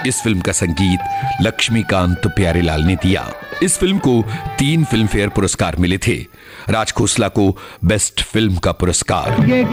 इस फिल्म का संगीत लक्ष्मीकांत प्यारेलाल ने दिया। इस फिल्म को 3 फिल्म फेयर पुरस्कार मिले थे। राज खोसला को बेस्ट फिल्म का पुरस्कार,